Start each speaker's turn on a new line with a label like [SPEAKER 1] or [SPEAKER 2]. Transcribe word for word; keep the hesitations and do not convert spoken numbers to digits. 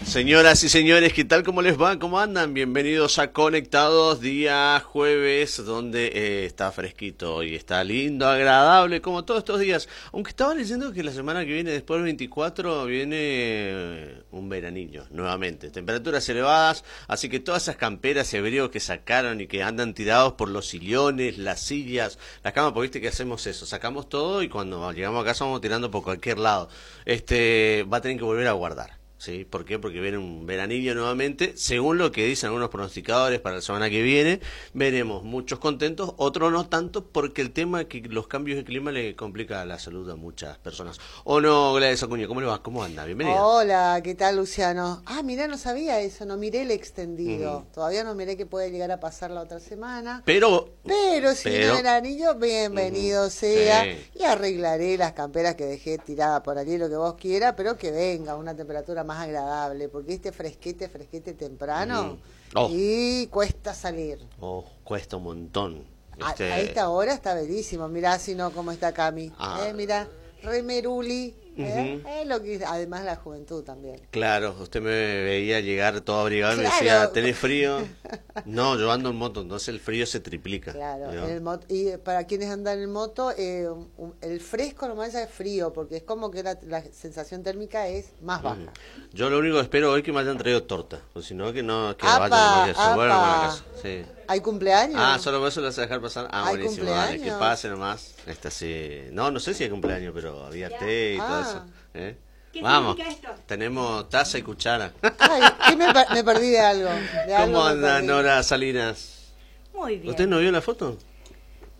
[SPEAKER 1] Señoras y señores, ¿qué tal? ¿Cómo les va? ¿Cómo andan? Bienvenidos a Conectados, día jueves, donde eh, está fresquito y está lindo, agradable, como todos estos días. Aunque estaba leyendo que la semana que viene, después del veinticuatro, viene eh, un veranillo, nuevamente. Temperaturas elevadas, así que todas esas camperas y abrigos que sacaron y que andan tirados por los sillones, las sillas, las camas, porque viste que hacemos eso, sacamos todo y cuando llegamos a casa vamos tirando por cualquier lado. Este, va a tener que volver a guardar. ¿Sí? ¿Por qué? Porque viene un veranillo nuevamente, según lo que dicen algunos pronosticadores para la semana que viene, veremos muchos contentos, otros no tanto, porque el tema es que los cambios de clima le complica la salud a muchas personas. ¿O no, Gladys Acuña? ¿Cómo le va? ¿Cómo anda? Bienvenida.
[SPEAKER 2] Hola, ¿qué tal, Luciano? Ah, mirá, no sabía eso, no miré el extendido.
[SPEAKER 1] Ujú.
[SPEAKER 2] Todavía no miré que puede llegar a pasar la otra semana.
[SPEAKER 1] Pero,
[SPEAKER 2] Pero si
[SPEAKER 1] pero,
[SPEAKER 2] no era anillo, bienvenido
[SPEAKER 1] ujú,
[SPEAKER 2] sea.
[SPEAKER 1] sí.
[SPEAKER 2] Y arreglaré las camperas que dejé tiradas por allí, lo que vos quieras, pero que venga una temperatura más agradable, porque este fresquete, fresquete temprano,
[SPEAKER 1] Ujú. Oh.
[SPEAKER 2] y cuesta salir.
[SPEAKER 1] Oh, cuesta un montón.
[SPEAKER 2] A,
[SPEAKER 1] Este,
[SPEAKER 2] a esta hora está bellísimo. Mirá si no cómo está Cami.
[SPEAKER 1] Ah.
[SPEAKER 2] Eh, mirá, remeruli. ¿eh?
[SPEAKER 1] Ujú.
[SPEAKER 2] Eh, lo que, además la juventud también.
[SPEAKER 1] Claro, usted me veía llegar todo abrigado y me
[SPEAKER 2] Claro.
[SPEAKER 1] decía, ¿tenés frío? No, yo ando en moto, entonces el frío se triplica.
[SPEAKER 2] Claro,
[SPEAKER 1] ¿no?
[SPEAKER 2] en el mot- y para quienes andan en moto, eh, un- un- el fresco nomás ya es frío, porque es como que la, la sensación térmica es más baja.
[SPEAKER 1] Mm. Yo lo único que espero hoy es que me hayan traído torta, o si no, que no, que
[SPEAKER 2] Apa,
[SPEAKER 1] vayan nomás, que se vuelvan para la
[SPEAKER 2] apa.
[SPEAKER 1] casa. Sí.
[SPEAKER 2] ¿Hay cumpleaños?
[SPEAKER 1] Ah, solo por eso lo vas a dejar pasar. Ah,
[SPEAKER 2] ¿Hay
[SPEAKER 1] buenísimo, dale, que
[SPEAKER 2] cumpleaños?
[SPEAKER 1] pase nomás. Esta sí. No, no sé si hay cumpleaños, pero había té y todo
[SPEAKER 2] Ah.
[SPEAKER 1] eso. ¿Eh?
[SPEAKER 3] ¿Qué
[SPEAKER 1] Vamos,
[SPEAKER 3] significa esto?
[SPEAKER 1] tenemos taza y cuchara.
[SPEAKER 2] Ay, ¿qué me, per- me perdí de algo? De algo
[SPEAKER 1] ¿Cómo
[SPEAKER 2] me
[SPEAKER 1] anda
[SPEAKER 2] perdí.
[SPEAKER 1] Nora Salinas?
[SPEAKER 3] Muy bien.
[SPEAKER 1] ¿Usted no vio la foto?